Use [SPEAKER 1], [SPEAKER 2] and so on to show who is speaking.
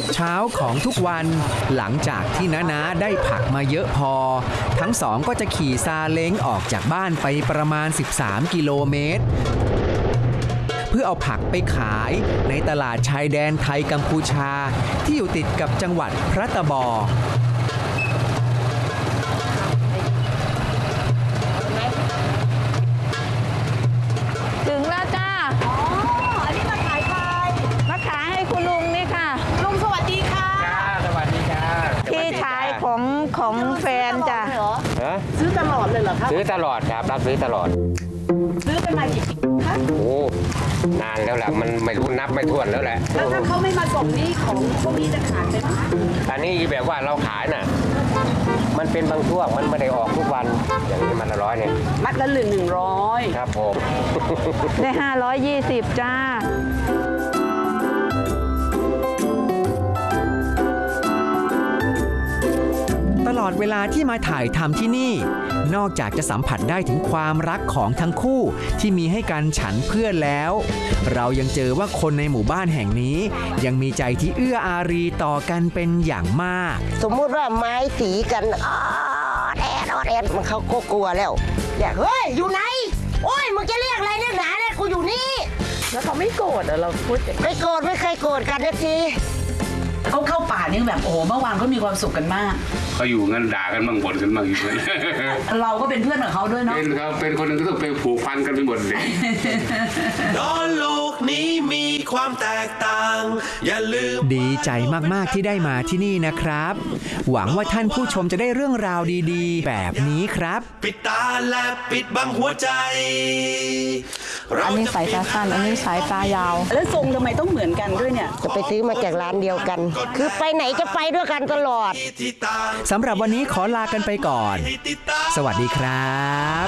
[SPEAKER 1] เช้าของทุกวันหลังจากที่น้าได้ผักมาเยอะพอทั้งสองก็จะขี่ซาเล้งออกจากบ้านไปประมาณ13กิโลเมตรเพื่อเอาผักไปขายในตลาดชายแดนไทยกัมพูชาที่อยู่ติดกับจังหวัดพระตะบอ
[SPEAKER 2] ถึงแล้วจ้า
[SPEAKER 3] อันนี้มาขายใคร
[SPEAKER 2] มาขายให้คุณลุงนี่ค่ะ
[SPEAKER 3] ลุงสวัสดีค่ะ
[SPEAKER 4] สวัสดีค่ะ
[SPEAKER 2] พี่ชายของแฟนจ้ะ
[SPEAKER 3] ซื้อตลอดเลยเหรอครับ
[SPEAKER 4] ซื้อตลอดครับรับซื้อตลอด
[SPEAKER 3] ซื้อกันมากี่ปีคะ
[SPEAKER 4] โอ้นานแล้วแหละมันไม่รู้นับไม่ถ้วนแล้วแหละ
[SPEAKER 3] แล้วถ้าเขาไม่มาส่งนี่ของพวกนี้จะขายไหมคะ
[SPEAKER 4] อันนี้แบบว่าเราขายน่ะมันเป็นบางช่วงมันไม่ได้ออกทุกวันอย่างนี้มันละ100เนี่ย
[SPEAKER 3] มัดละ100
[SPEAKER 4] ครับผม
[SPEAKER 2] ได้520จ้า
[SPEAKER 1] ตลอดเวลาที่มาถ่ายทำที่นี่นอกจากจะสัมผัสได้ถึงความรักของทั้งคู่ที่มีให้กันฉันเพื่อนแล้วเรายังเจอว่าคนในหมู่บ้านแห่งนี้ยังมีใจที่เอื้ออารีต่อกันเป็นอย่างมาก
[SPEAKER 5] สมมุติว่าไม้สีกันแอดมันเขาก็กลัวแล้วอยากเฮ้ยอยู่ไหนโอ้ยมึงจะเรียกอะไรนักหนาเนี่ยกูอยู่นี่
[SPEAKER 3] แล้วเขาไม่โกรธเหรอเราพูด
[SPEAKER 5] ไม่โกรธไม่เคยโกรธกันนะที
[SPEAKER 3] เขาเข้าป่านี่แบบโอ้เมื่อวานเขามีความสุขกันมาก
[SPEAKER 6] เขาอยู่งั้นด่ากันบ้างบ่นกันบ้างอยู่งั้น
[SPEAKER 3] เราก็เป็นเพื่อนกับเขาด้วยเนาะ
[SPEAKER 6] เป็นคนหนึ่งก็ต้องไปผูกพันกันไปหมดเลย
[SPEAKER 7] โลกนี้มีความแตกต่างอย่าลืม
[SPEAKER 1] ดีใจมากๆที่ได้มาที่นี่นะครับหวังว่าท่านผู้ชมจะได้เรื่องราวดีๆแบบนี้ครับ
[SPEAKER 7] ปิดตาและปิดบังหัวใจ
[SPEAKER 2] อันนี้สายตาสั้นอันนี้สายตายาว
[SPEAKER 3] แล้วทรงทำไมต้องเหมือนกันด้วยเนี่ย
[SPEAKER 5] จะไปซื้อมาจากร้านเดียวกันคือไปไหนจะไปด้วยกันตลอด
[SPEAKER 1] สำหรับวันนี้ขอลากันไปก่อนสวัสดีครับ